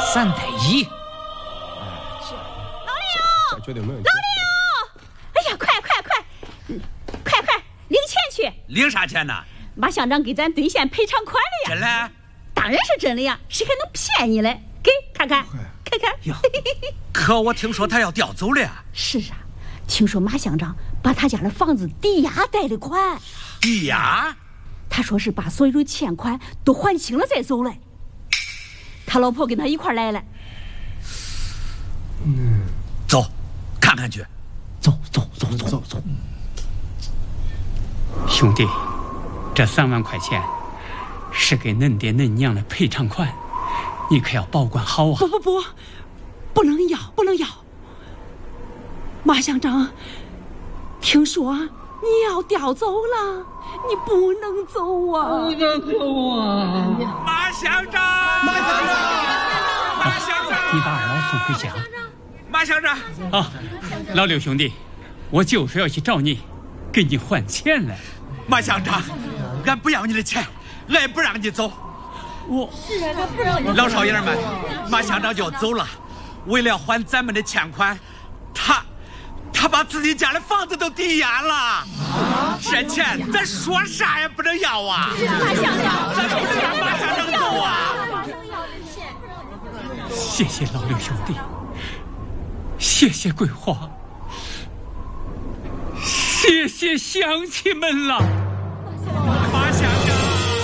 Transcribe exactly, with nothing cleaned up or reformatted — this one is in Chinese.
三代一。 老刘，老刘，哎呀，快快快，快快领钱去！ 领啥钱呢？ 马乡长给咱兑现赔偿款了呀！ 真的？ 当然是真的呀，谁还能骗你嘞？给看看，看看。 哟，可我听说他要调走了呀。 是啊，听说马乡长把他家的房子抵押贷的款。 抵押？ 他说是把所有的欠款都还清了再走嘞。他老婆跟他一块来了。 嗯，走，看看去。 走走走走走走。兄弟，这三万块钱是给恁爹恁娘的赔偿款，你可要保管好啊！ 不不不，不能要，不能要。马乡长，听说你要调走了，你不能走啊！ 不能走啊！ 马乡长，马乡长，马乡长， 你把二老送回家。 马乡长啊，老刘兄弟，我就是要去找你，给你还钱来。 马乡长，俺不要你的钱，俺也不让你走。 我是啊，俺不让你走。 老少爷们，马乡长就要走了，为了还咱们的欠款，他他把自己家的房子都抵押了。啊、这钱咱说啥也不能要啊！ 马乡长， 咱不能让马乡长走啊！ 谢谢老刘兄弟，谢谢桂花，谢谢乡亲们了。